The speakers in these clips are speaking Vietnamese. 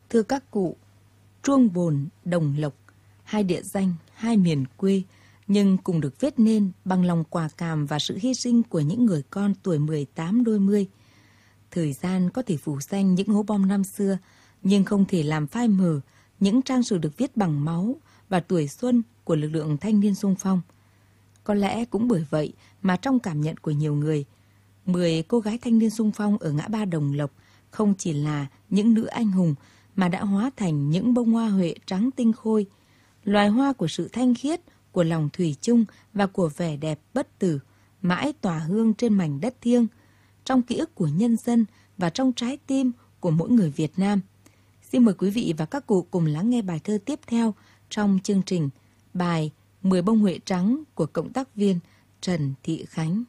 Thưa các cụ, Truông Bồn, Đồng Lộc, hai địa danh, hai miền quê, nhưng cùng được viết nên bằng lòng quả cảm và sự hy sinh của những người con tuổi 18 đôi mươi. Thời gian có thể phủ xanh những hố bom năm xưa, nhưng không thể làm phai mờ những trang sử được viết bằng máu và tuổi xuân của lực lượng thanh niên xung phong. Có lẽ cũng bởi vậy mà trong cảm nhận của nhiều người, 10 cô gái thanh niên xung phong ở ngã ba Đồng Lộc không chỉ là những nữ anh hùng mà đã hóa thành những bông hoa huệ trắng tinh khôi, loài hoa của sự thanh khiết, của lòng thủy chung và của vẻ đẹp bất tử, mãi tỏa hương trên mảnh đất thiêng, trong ký ức của nhân dân và trong trái tim của mỗi người Việt Nam. Xin mời quý vị và các cụ cùng lắng nghe bài thơ tiếp theo trong chương trình, bài 10 bông huệ trắng của cộng tác viên Trần Thị Khánh.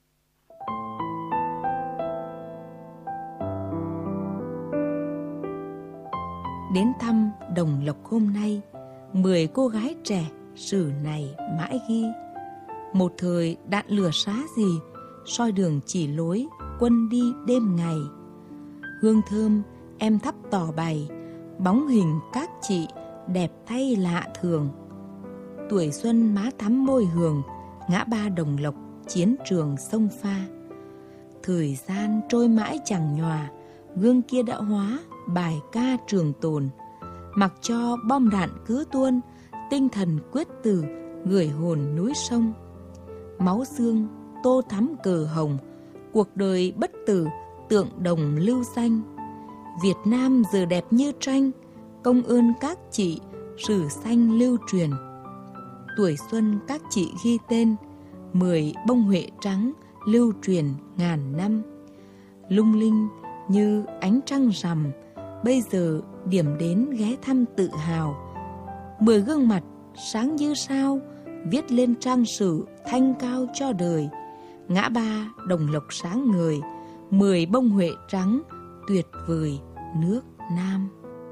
Đến thăm Đồng Lộc hôm nay, 10 cô gái trẻ sử này mãi ghi. Một thời đạn lửa xá gì, soi đường chỉ lối, quân đi đêm ngày. Hương thơm em thắp tỏ bày, bóng hình các chị đẹp thay lạ thường. Tuổi xuân má thắm môi hường, ngã ba Đồng Lộc chiến trường sông pha. Thời gian trôi mãi chẳng nhòa, gương kia đã hóa bài ca trường tồn. Mặc cho bom đạn cứ tuôn, tinh thần quyết tử gửi hồn núi sông. Máu xương tô thắm cờ hồng, cuộc đời bất tử tượng đồng lưu danh. Việt Nam giờ đẹp như tranh, công ơn các chị sử xanh lưu truyền. Tuổi xuân các chị ghi tên, 10 bông huệ trắng lưu truyền ngàn năm. Lung linh như ánh trăng rằm, bây giờ điểm đến ghé thăm tự hào. 10 gương mặt sáng như sao, viết lên trang sử thanh cao cho đời. Ngã ba Đồng Lộc sáng ngời, 10 bông huệ trắng tuyệt vời nước Nam.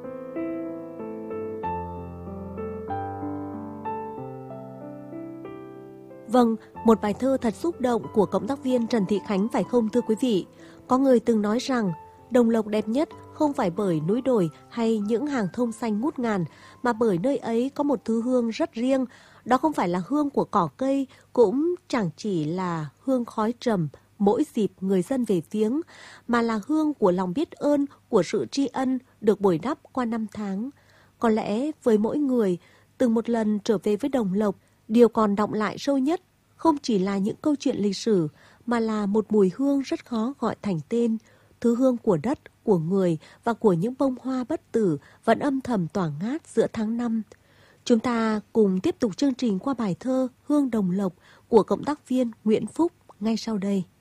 Vâng, một bài thơ thật xúc động của cộng tác viên Trần Thị Khánh phải không thưa quý vị? Có người từng nói rằng Đồng Lộc đẹp nhất không phải bởi núi đồi hay những hàng thông xanh ngút ngàn, mà bởi nơi ấy có một thứ hương rất riêng. Đó không phải là hương của cỏ cây, cũng chẳng chỉ là hương khói trầm mỗi dịp người dân về viếng, mà là hương của lòng biết ơn, của sự tri ân được bồi đắp qua năm tháng. Có lẽ với mỗi người, từng một lần trở về với Đồng Lộc, điều còn đọng lại sâu nhất không chỉ là những câu chuyện lịch sử, mà là một mùi hương rất khó gọi thành tên. Thứ hương của đất, của người và của những bông hoa bất tử vẫn âm thầm tỏa ngát giữa tháng 5. Chúng ta cùng tiếp tục chương trình qua bài thơ Hương Đồng Lộc của cộng tác viên Nguyễn Phúc ngay sau đây.